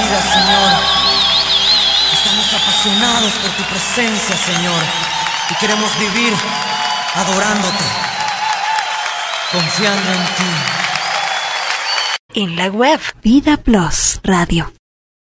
vida, Señor. Estamos apasionados por tu presencia, Señor, y queremos vivir adorándote, confiando en ti. En la web Vida Plus Radio.